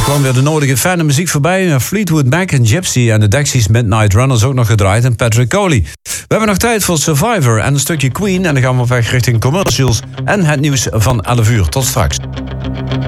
kwam weer de nodige fijne muziek voorbij. Fleetwood Mac en Gypsy en de Dexys Midnight Runners ook nog gedraaid. En Patrick Coley. We hebben nog tijd voor Survivor en een stukje Queen. En dan gaan we op weg richting commercials en het nieuws van 11 uur. Tot straks.